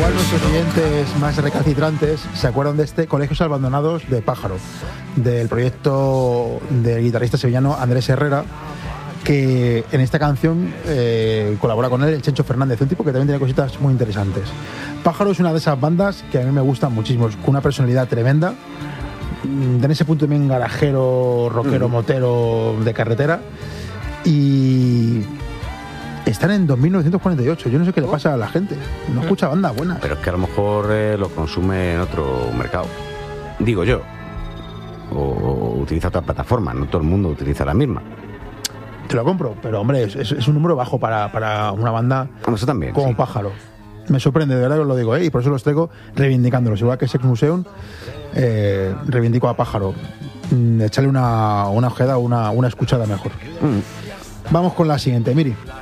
Igual nuestros oyentes más recalcitrantes se acuerdan de este Colegios Abandonados de Pájaro, del proyecto del guitarrista sevillano Andrés Herrera, que en esta canción colabora con él el Chencho Fernández, un tipo que también tiene cositas muy interesantes. Pájaro es una de esas bandas que a mí me gustan muchísimo, con una personalidad tremenda, en ese punto también garajero, rockero, motero de carretera, y están en 2948. Yo no sé qué le pasa a la gente, no escucha bandas buenas. Pero es que a lo mejor lo consume en otro mercado, digo yo, o utiliza otra plataforma, no todo el mundo utiliza la misma. Te lo compro, pero hombre, es un número bajo para una banda Eso también, como sí. Pájaro. Me sorprende, de verdad que os lo digo, y por eso los traigo reivindicándolos. Igual que Sex Museum, reivindico a Pájaro. Échale una ojeada, una escuchada mejor. Vamos con la siguiente, Miri.